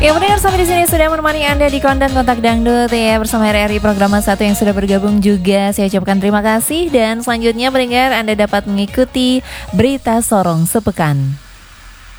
Ya pendengar, sampai di sini sudah menemani Anda di konten Kontak Dangdut ya, bersama RRI Program 1 yang sudah bergabung juga. Saya ucapkan terima kasih, dan selanjutnya pendengar Anda dapat mengikuti Berita Sorong Sepekan.